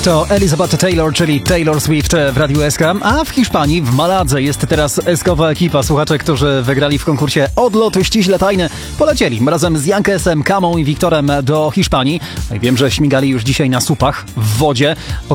To Elizabeth Taylor, czyli Taylor Swift w Radiu SK, a w Hiszpanii, w Maladze jest teraz eskowa ekipa. Słuchacze, którzy wygrali w konkursie Odlot ściśle tajny, polecieli razem z Jankesem, Kamą i Wiktorem do Hiszpanii. Wiem, że śmigali już dzisiaj na supach w wodzie.